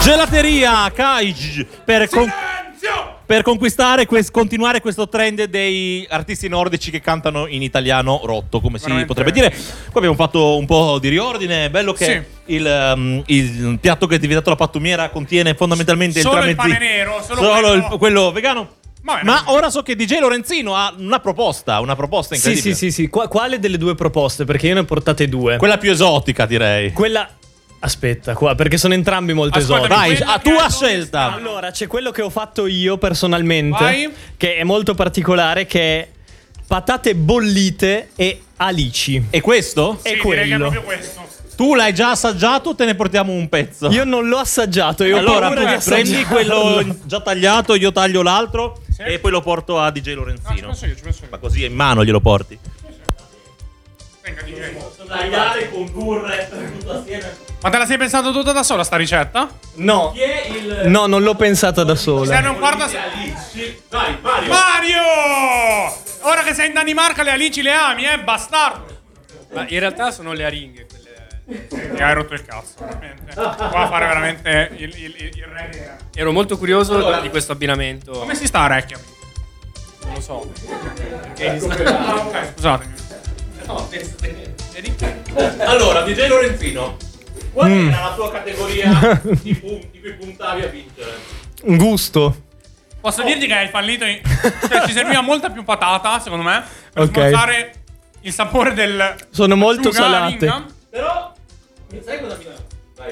Gelateria Cage per conquistare continuare questo trend dei artisti nordici che cantano in italiano rotto, come si potrebbe dire. Qua abbiamo fatto un po' di riordine. Bello che il piatto che è diventato la pattumiera contiene fondamentalmente solo il pane nero, quello vegano. Ma ora so che DJ Lorenzino ha una proposta incredibile. Sì. Quale delle due proposte? Perché io ne ho portate due. Quella più esotica, direi. Aspetta, qua, perché sono entrambi molto esotici. Vai, a tua scelta. Allora, c'è quello che ho fatto io personalmente, Vai. che è molto particolare, che è patate bollite e alici. E questo? È Direi che è quello. proprio questo. Tu l'hai già assaggiato, te ne portiamo un pezzo. Io non l'ho assaggiato. Allora prendi prendi quello già tagliato, io taglio l'altro e poi lo porto a DJ Lorenzino. Ci penso io. Ma così in mano glielo porti. Venga, DJ. Tagliare, condurre tutto assieme. Ma te la sei pensato tutta da sola sta ricetta? No. Chi è il No, non l'ho pensata da sola. Serve un quarto. Dai, Mario. Mario! Ora che sei in Danimarca le alici le ami, bastardo. Ma in realtà sono le aringhe quelle. Mi hai rotto il cazzo, veramente. Qua a fare veramente il re. Ero molto curioso di questo abbinamento. Come si sta a Reykjavik? Non lo so. Ok, scusatemi. Allora, DJ Lorenzino, qual era la tua categoria di cui puntavi a vincere? Un gusto. Posso dirti che hai fallito cioè ci serviva molta più patata, secondo me, per Ok. smorzare il sapore del Sono molto acciuga salate. Ringham. Però, sai cosa mi Vai.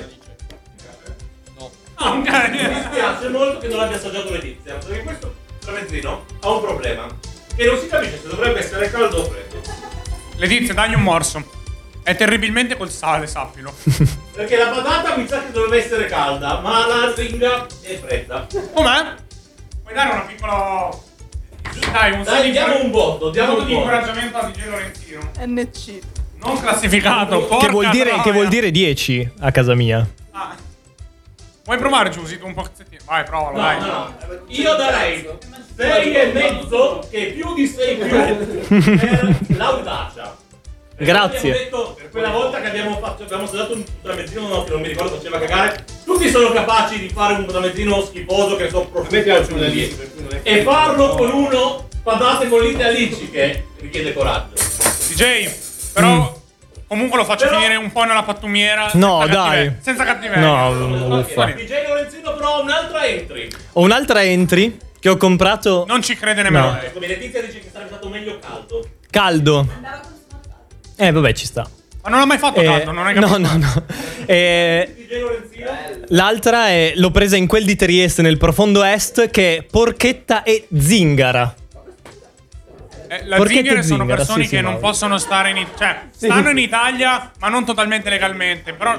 Ah, ok. Mi dispiace molto che non abbia assaggiato Letizia, perché questo tramezzino ha un problema, che non si capisce se dovrebbe essere caldo o freddo. Letizia, dagli un morso. È terribilmente col sale, sappilo. Perché la patata mi sa che dovrebbe essere calda, ma la ringa è fredda. Com'è? Puoi dare una piccola... Dai, diamo un voto, di incoraggiamento a DJ Lorenzino. NC. Non classificato, Che vuol troia. dire 10 a casa mia. Ah. Vuoi provare, Giusy, tu un pezzettino? Vai, provalo, dai. No. Io darei 6,5, che è più di 6 più, per l'audacia. Grazie. Abbiamo detto, quella volta che abbiamo assaggiato un tramezzino che non mi ricordo faceva cagare, tutti sono capaci di fare un tramezzino schifoso che sono prosciutto e farlo con uno patate bollite alici che richiede coraggio. DJ, però comunque lo faccio finire un po' nella pattumiera. No, senza dai. Senza cattiveria. No, uffa. DJ Lorenzino però un'altra entry. Ho un'altra entry che ho comprato Non ci crede nemmeno No. lei. Come Letizia dice che sarebbe stato meglio caldo. caldo. Vabbè, ci sta. Ma non l'ha mai fatto caldo, non hai capito? No. DJ Lorenzino. L'altra l'ho presa in quel di Trieste, nel profondo est, che è porchetta e zingara. La Porchetta zingare e sono zingara, persone sì, che sì, non no. possono stare in cioè stanno in Italia ma non totalmente legalmente. Però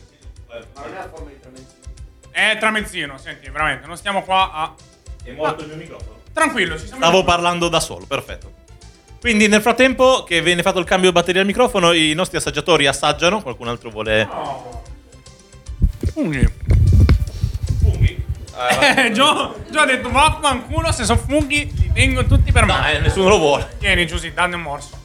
è tramezzino, senti, veramente, non stiamo qua a... È morto il mio microfono. Tranquillo, ci siamo... Stavo parlando da solo, perfetto. Quindi nel frattempo che viene fatto il cambio di batteria al microfono, i nostri assaggiatori assaggiano. Qualcun altro vuole... Funghi. Funghi? Gio ha detto vaffanculo, se sono funghi li tengo tutti per me. Nessuno lo vuole. Tieni, Giusy, danne un morso.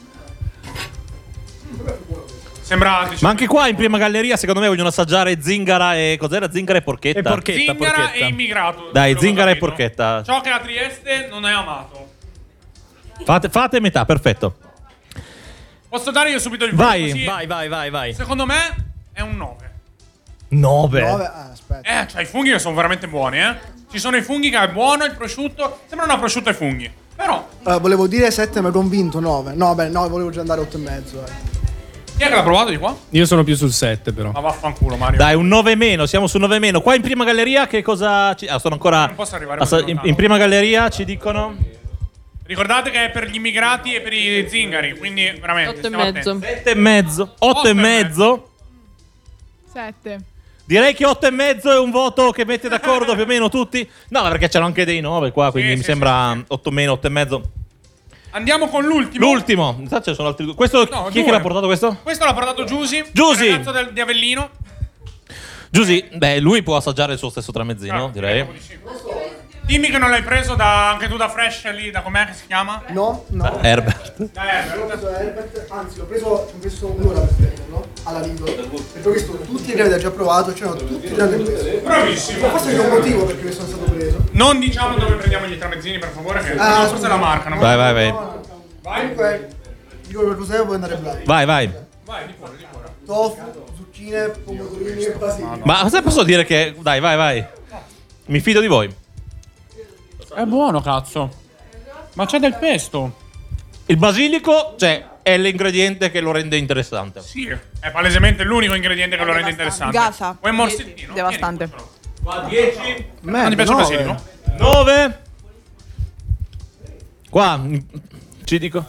Sembra... Ma anche qua in prima galleria secondo me vogliono assaggiare zingara e... Cos'era? Zingara e porchetta? E porchetta. Zingara e immigrato. Dai, quello che ho zingara e capito. porchetta. Ciò che a Trieste non è amato. Fate metà, perfetto. Posso dare io subito il voto? Vai. Così? Vai. Secondo me è un 9. 9. Aspetta. Cioè i funghi che sono veramente buoni, Ci sono i funghi che è buono, il prosciutto. Sembra una prosciutto ai funghi. Però, Volevo dire 7, ma convinto 9. No, volevo già andare 8,5. chi è che l'ha provato di qua? Io sono più sul 7 però. Ma vaffanculo, Mario. Dai, un 9 meno, siamo su 9 meno. Qua in prima galleria che cosa... sono ancora... Non posso arrivare così lontano. in prima galleria ci dicono... Ricordate che è per gli immigrati e per i zingari, quindi veramente 8,5. 8,5. 7. Direi che 8,5 è un voto che mette d'accordo più o meno tutti. No, perché c'erano anche dei 9 qua, quindi Sì, mi sì, sembra sì. 8 meno, 8,5. Andiamo con l'ultimo. L'ultimo. Mi sa ce ne sono altri due. Questo, No, chi è che due. l'ha portato questo? Questo l'ha portato Giusy. Giusy! Il ragazzo di Avellino. Giusy, lui può assaggiare il suo stesso tramezzino, direi. Dimmi che non l'hai preso anche tu da Fresh lì, da com'è che si chiama? No. Herbert. Da Herbert. Herbert, anzi, l'ho preso un'ora per prenderlo. alla Lidl. Perché ho visto tutti che avete già provato, c'erano tutti tranne questo. Bravissimo. Forse c'è un motivo per cui sono stato preso. Non diciamo dove prendiamo gli tramezzini, per favore, che forse è la marca. Non Vai. Comunque, dico per cos'è, vuoi andare Blay. Vai. Vai, di fuori. Tofu, zucchine, pomodorini e basilico. Ma cosa posso dire che... Dai, vai. Mi fido di voi. È buono, cazzo. Ma c'è del pesto. Il basilico, cioè, è l'ingrediente che lo rende interessante. Sì, è palesemente l'unico ingrediente che lo rende interessante. Gasa. Vuoi un morsettino? Devastante. Qua 10. Non ti piace il basilico? 9. Qua, ci dico.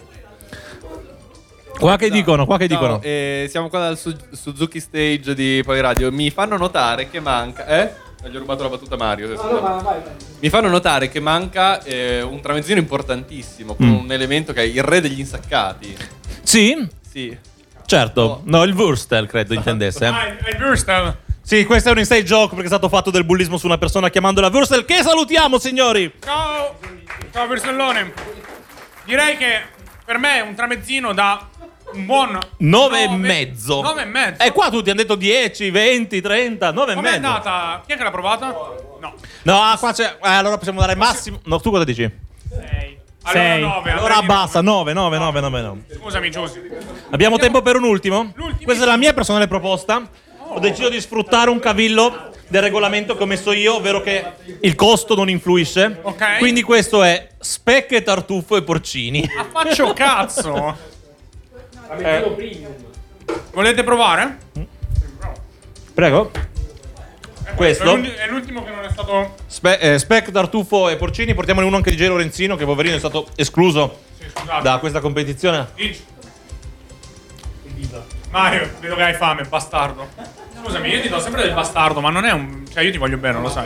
Qua che dicono? No, siamo qua dal Suzuki Stage di Poliradio. Mi fanno notare che manca... Gli ho rubato la battuta Mario. Mi fanno notare che manca un tramezzino importantissimo, con un elemento che è il re degli insaccati. Sì? Sì. Certo. No, il Wurstel credo intendesse. Il Würstel. Sì, questo è un inside joke perché è stato fatto del bullismo su una persona chiamandola Wurstel, che salutiamo, signori! Ciao Würstellone. Direi che per me un tramezzino da un buon 9,5. 9,5. E qua tutti hanno detto 10, 20, 30, 9,5. Com'è andata? Chi è che l'ha provata? No. No, qua c'è... allora possiamo dare massimo... No, tu cosa dici? 6. Sei. Allora 9. Allora abbassa, 9. Scusami, Giusy. Abbiamo tempo per un ultimo? L'ultimo. Questa è la mia personale proposta. Ho deciso di sfruttare un cavillo del regolamento che ho messo io, ovvero che il costo non influisce. Ok. Quindi questo è specche, tartufo e porcini. Faccio cazzo. Volete provare? Prego. Questo. È l'ultimo che non è stato... Spec, tartufo e porcini. Portiamone uno anche di J. Lorenzino, che poverino è stato escluso Sì, scusate. da questa competizione. Dici. Mario, vedo che hai fame, bastardo. Scusami, io ti do sempre del bastardo, ma non è un... Cioè, io ti voglio bene, lo sai.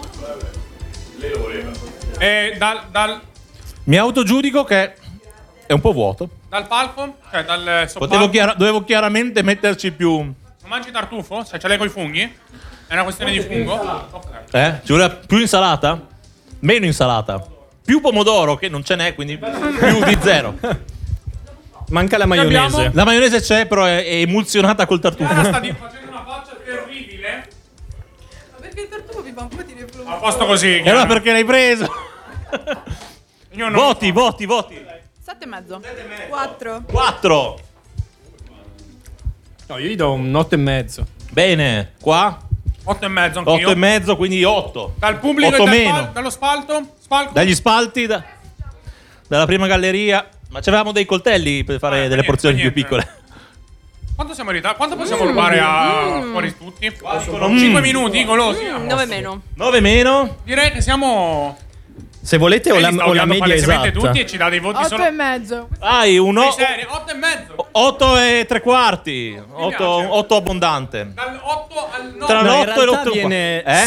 Lei lo voleva. E dal Mi autogiudico che è un po' vuoto. palco? Cioè, dal soppalco? Dovevo chiaramente metterci più... Non mangi tartufo? Cioè, ce l'hai coi funghi? È una questione di fungo? Ok. Ci voleva più insalata? Meno insalata. Più pomodoro, che non ce n'è, quindi più di 0. Manca la maionese. La maionese c'è, però è emulsionata col tartufo. Ora sta facendo una faccia terribile. Perché il tartufo mi fa un po' di reflusso. A posto così. E allora perché l'hai preso? Io non... Voti. 7,5. 4. 4. No, io gli do un 8,5. Bene, qua 8,5 anch'io. 8,5, quindi 8. Dal pubblico 8 e meno. dallo spalto? Spalco? Dagli spalti, dalla prima galleria. Ma c'avevamo dei coltelli per fare delle niente, porzioni più niente. piccole. Quanto siamo in ritardo? Quanto possiamo rubare a fuori tutti? 5 minuti, golosi. 9 meno. 9 meno. Direi che siamo... Se volete ho la media palesemente esatta. tutti e ci dà dei voti solo... 8,5. Hai uno. Sei serio? 8,5. 8 e 3/4. piace. 8 abbondante. Dal 8 al 9. Tra No, in l'8 e realtà l'8 viene Eh?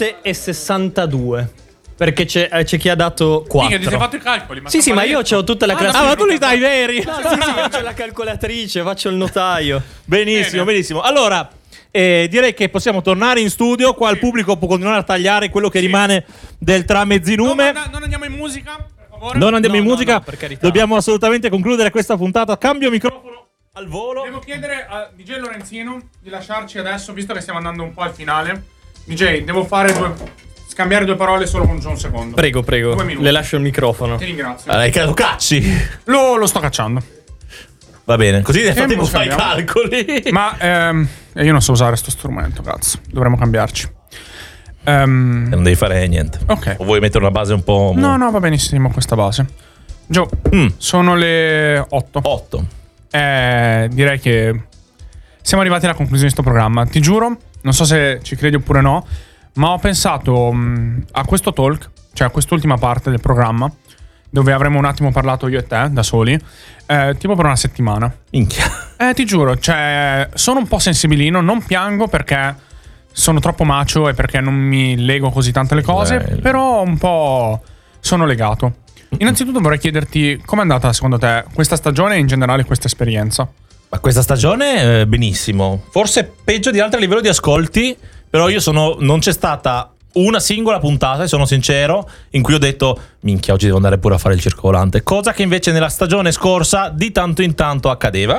7,62. Perché c'è chi ha dato 4. Mica, ti sei fatto i calcoli. Sì, sì, ma io c'ho tutta la classifica. Ah, ma tu li dai veri? No, sì, io c'ho la calcolatrice, faccio il notaio. Benissimo, Bene. benissimo. Allora, direi che possiamo tornare in studio. Qua il pubblico può continuare a tagliare quello che rimane del tramezzinume. Non andiamo in musica, per favore. Non andiamo No, in no, musica. no, per carità. Dobbiamo assolutamente concludere questa puntata. Cambio microfono al volo. Devo chiedere a DJ Lorenzino di lasciarci adesso, visto che stiamo andando un po' al finale. DJ, devo scambiare 2 parole solo con un secondo. Prego, 2 minuti. le lascio il microfono. Ti ringrazio. Allora, lo cacci. Lo sto cacciando. Va bene, così nel frattempo lo fai i scambiamo. calcoli. Ma io non so usare sto strumento, cazzo. Dovremmo cambiarci. Non devi fare niente. Ok. O vuoi mettere una base un po'... No, va benissimo questa base. Gio, sono le 8. 8. Direi che siamo arrivati alla conclusione di questo programma. Ti giuro, non so se ci credi oppure no, ma ho pensato a questo talk, cioè a quest'ultima parte del programma, dove avremmo un attimo parlato io e te, da soli, tipo per una settimana. Minchia. Ti giuro, cioè, sono un po' sensibilino, non piango perché sono troppo macio e perché non mi lego così tante le cose, però un po' sono legato. Innanzitutto vorrei chiederti com'è andata secondo te questa stagione e in generale questa esperienza? Ma questa stagione benissimo. Forse peggio di altri a livello di ascolti, però non c'è stata una singola puntata, e sono sincero, in cui ho detto minchia, oggi devo andare pure a fare il circo volante, cosa che invece nella stagione scorsa di tanto in tanto accadeva.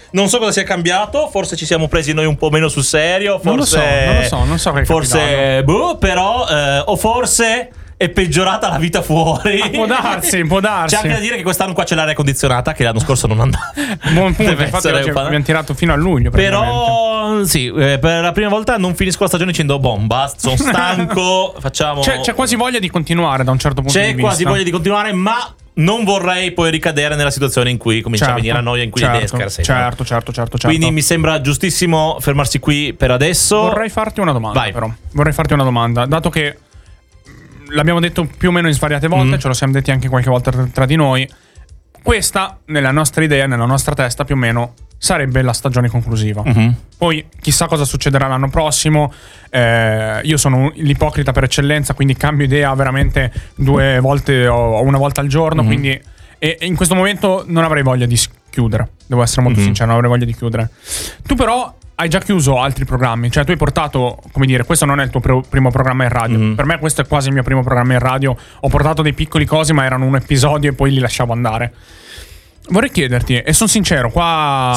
Non so cosa sia cambiato, forse ci siamo presi noi un po' meno sul serio, forse non so che è forse però o forse è peggiorata la vita fuori. Può darsi. C'è anche da dire che quest'anno qua c'è l'aria condizionata, che l'anno scorso non andava. Buon punto, Deve infatti essere abbiamo tirato fino a luglio. Però sì, per la prima volta non finisco la stagione dicendo basta, sono stanco, facciamo. C'è quasi voglia di continuare da un certo punto di vista. C'è quasi voglia di continuare, ma non vorrei poi ricadere nella situazione in cui comincia a venire la noia, in cui le idee scarseggiano. Certo. Quindi mi sembra giustissimo fermarsi qui per adesso. Vorrei farti una domanda. Vai. Però. Vorrei farti una domanda, dato che l'abbiamo detto più o meno in svariate volte, ce lo siamo detti anche qualche volta tra di noi. Questa, nella nostra idea, nella nostra testa, più o meno sarebbe la stagione conclusiva. Poi chissà cosa succederà l'anno prossimo. Io sono l'ipocrita per eccellenza, quindi cambio idea veramente 2 volte o una volta al giorno. Quindi e in questo momento non avrei voglia di chiudere. Devo essere molto sincero, non avrei voglia di chiudere. Tu però hai già chiuso altri programmi, cioè tu hai portato, come dire, questo non è il tuo primo programma in radio. Per me questo è quasi il mio primo programma in radio. Ho portato dei piccoli cosi, ma erano un episodio e poi li lasciavo andare. Vorrei chiederti, e sono sincero, qua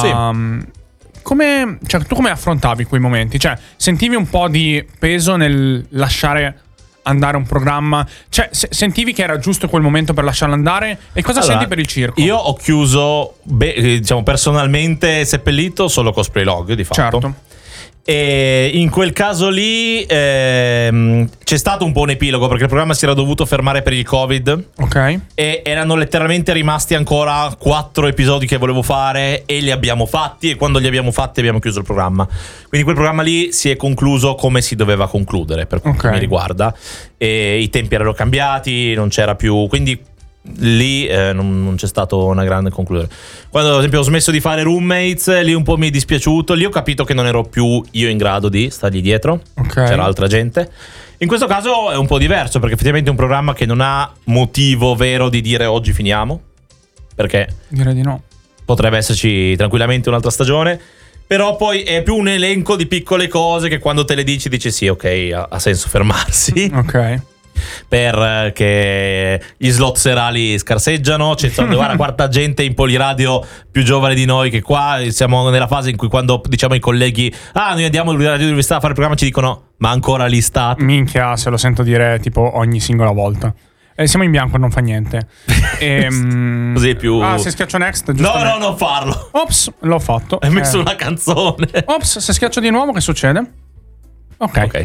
tu come affrontavi quei momenti? Cioè, sentivi un po' di peso nel lasciare andare un programma? Cioè, sentivi che era giusto quel momento per lasciarlo andare? E cosa senti per il circo? Io ho chiuso, diciamo personalmente seppellito solo Cosplay Log, di fatto. Certo. E in quel caso lì c'è stato un po' un epilogo, perché il programma si era dovuto fermare per il Covid. Ok. E erano letteralmente rimasti ancora 4 episodi che volevo fare e li abbiamo fatti, e quando li abbiamo fatti abbiamo chiuso il programma. Quindi quel programma lì si è concluso come si doveva concludere, per quanto mi riguarda. E i tempi erano cambiati, non c'era più, quindi lì non c'è stato una grande conclusione. Quando ad esempio ho smesso di fare Roommates, lì un po' mi è dispiaciuto. Lì ho capito che non ero più io in grado di stargli dietro. C'era altra gente. In questo caso è un po' diverso, perché effettivamente è un programma che non ha motivo vero di dire oggi finiamo, perché direi di no. Potrebbe esserci tranquillamente un'altra stagione. Però poi è più un elenco di piccole cose che quando te le dici sì, ok, ha senso fermarsi. Ok. Perché gli slot serali scarseggiano, c'è la quarta gente in Poliradio più giovane di noi, che qua siamo nella fase in cui quando diciamo ai colleghi noi andiamo all'università a fare il programma, ci dicono ma ancora lì state? Minchia, se lo sento dire tipo ogni singola volta. Siamo in bianco, non fa niente. Così più. Se schiaccio next, no, non farlo. Ops, l'ho fatto. Hai messo una canzone. Ops, se schiaccio di nuovo che succede? Ok.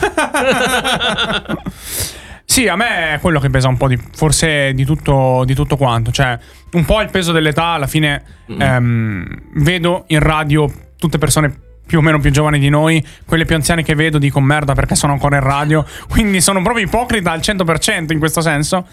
Sì, a me è quello che pesa un po' forse di tutto quanto. Cioè, un po' il peso dell'età. Alla fine vedo in radio tutte persone più o meno più giovani di noi. Quelle più anziane che vedo dico merda perché sono ancora in radio. Quindi sono proprio ipocrita al 100% in questo senso.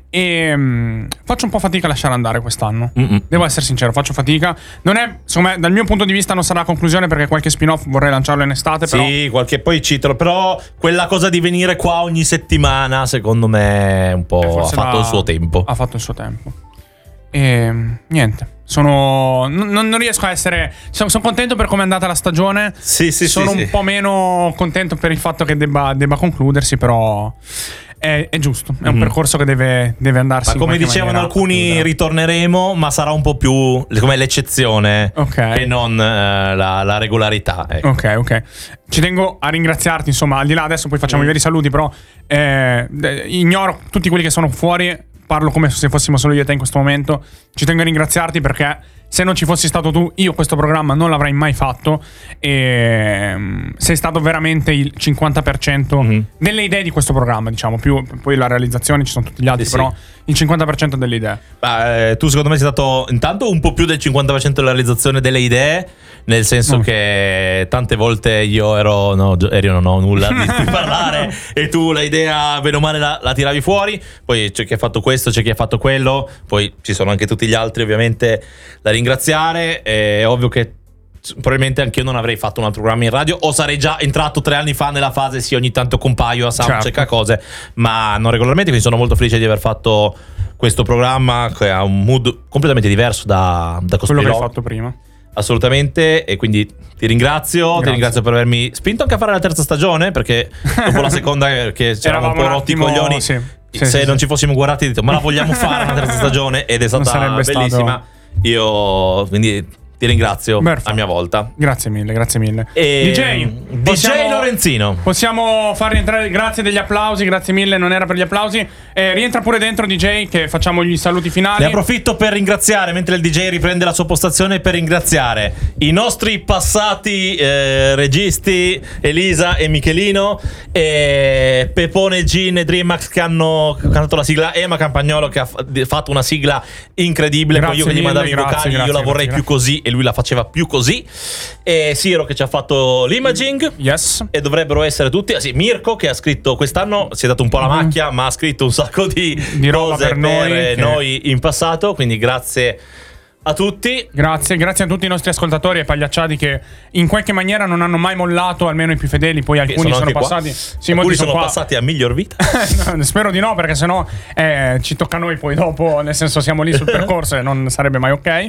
E faccio un po' fatica a lasciare andare quest'anno. Devo essere sincero, faccio fatica. Non è, secondo me, dal mio punto di vista non sarà a conclusione, perché qualche spin-off vorrei lanciarlo in estate. Sì, qualche poi citolo. Però quella cosa di venire qua ogni settimana, secondo me un po' ha fatto il suo tempo. Ha fatto il suo tempo. E niente, non riesco a essere. Sono contento per come è andata la stagione. Sono un po' meno contento per il fatto che debba concludersi, però è giusto, è un percorso che deve andarsi. Ma come dicevano alcuni, ritorneremo, ma sarà un po' più come l'eccezione che non la regolarità. Ok. Ci tengo a ringraziarti, insomma, al di là, adesso poi facciamo i veri saluti, però ignoro tutti quelli che sono fuori. Parlo come se fossimo solo io e te in questo momento. Ci tengo a ringraziarti perché se non ci fossi stato tu, io questo programma non l'avrei mai fatto. E sei stato veramente il 50% delle idee di questo programma, diciamo. Più poi la realizzazione, ci sono tutti gli altri, però il 50% delle idee. Tu secondo me sei stato intanto un po' più del 50% della realizzazione delle idee, nel senso che tante volte io non ho nulla di parlare e tu la idea bene o male la tiravi fuori. Poi c'è chi ha fatto questo, c'è chi ha fatto quello, poi ci sono anche tutti gli altri ovviamente da ringraziare. È ovvio che probabilmente anche io non avrei fatto un altro programma in radio, o sarei già entrato 3 anni fa nella fase ogni tanto compaio a soundcheck a cose, ma non regolarmente. Quindi sono molto felice di aver fatto questo programma che ha un mood completamente diverso da quello che hai fatto prima. Assolutamente, e quindi ti ringrazio. Ti ringrazio per avermi spinto anche a fare la terza stagione, perché dopo la seconda che c'eravamo un po' rotti i coglioni, se non ci fossimo guardati, ho detto ma la vogliamo fare una terza stagione, ed è stata bellissima. Io quindi ti ringrazio Perfetto. a mia volta. Grazie mille, grazie mille. DJ Lorenzino. Possiamo far rientrare, grazie degli applausi, grazie mille, non era per gli applausi. Rientra pure dentro DJ che facciamo gli saluti finali. Ne approfitto per ringraziare, mentre il DJ riprende la sua postazione, per ringraziare i nostri passati registi Elisa e Michelino, Pepone, Gin e Dreamax che hanno cantato la sigla, Ema Campagnolo che ha fatto una sigla incredibile. Grazie Io che gli mandavo i mille, vocali, grazie, io la vorrei più così e lui la faceva più così. E Siro che ci ha fatto l'imaging. Yes. E dovrebbero essere tutti. Sì, Mirko che ha scritto quest'anno, si è dato un po' la macchia, ma ha scritto un sacco di roba cose per noi in passato. Quindi grazie a tutti. Grazie a tutti i nostri ascoltatori e pagliacciati che in qualche maniera non hanno mai mollato, almeno i più fedeli. Poi alcuni sono passati. Sì, alcuni molti sono qua. passati a miglior vita. Spero di no, perché sennò ci tocca a noi poi dopo. Nel senso, siamo lì sul percorso e non sarebbe mai ok.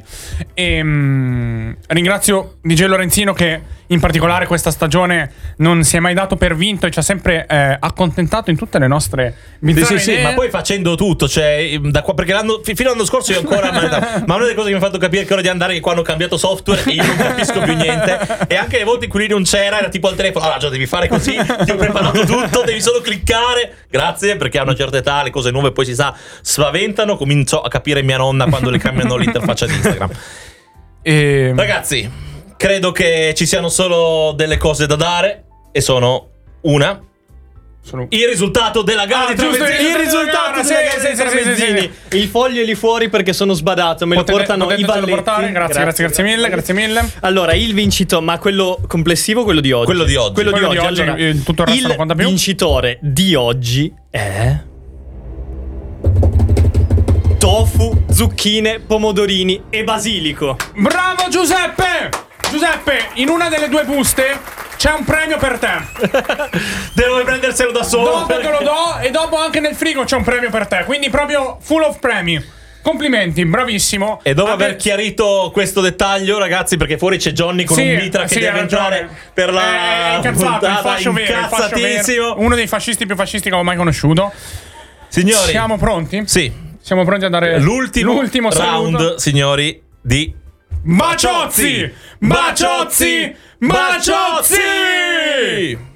Ringrazio DJ Lorenzino che in particolare questa stagione non si è mai dato per vinto e ci ha sempre accontentato in tutte le nostre bizzarre Sì, idee. ma poi facendo tutto, cioè, da qua, perché fino all'anno scorso io ancora. Ma una delle cose che mi ha fatto capire che ora di andare è che qua hanno cambiato software e io non capisco più niente. E anche le volte in cui lui non c'era, era tipo al telefono: allora, devi fare così, ti ho preparato tutto, devi solo cliccare. Grazie, perché a una certa età le cose nuove poi si sa spaventano. Comincio a capire mia nonna quando le cambiano l'interfaccia di Instagram. Ragazzi, credo che ci siano solo delle cose da dare. E sono una. Il risultato della gara di Tramezzini. Il risultato della gara di Tramezzini. Il foglio è lì fuori perché sono sbadato. Me lo portano i Valletti. Grazie mille. Allora, il vincitore, ma quello complessivo, quello di oggi. Quello di oggi. Allora, tutto il resto non conta più. Vincitore di oggi è tofu, zucchine, pomodorini e basilico. Bravo Giuseppe! Giuseppe, in una delle due buste c'è un premio per te. Devo prenderselo da solo. Dopo te lo do e dopo anche nel frigo c'è un premio per te. Quindi proprio full of premi. Complimenti, bravissimo. E dopo aver chiarito questo dettaglio, ragazzi, perché fuori c'è Johnny con un mitra che deve entrare per la puntata, incazzatissimo. Uno dei fascisti più fascisti che ho mai conosciuto. Signori, siamo pronti? Sì. Siamo pronti a dare l'ultimo round, saluto, signori, di Baciozzi! Baciozzi! Baciozzi!